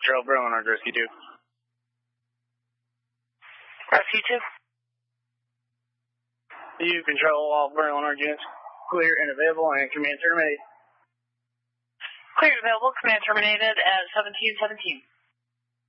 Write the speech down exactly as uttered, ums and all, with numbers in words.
Control, Berlin, Orange, Rescue two. Rescue two. You control all Berlin, Orange units. Clear and available, and command terminated. Clear and available, command terminated at seventeen seventeen.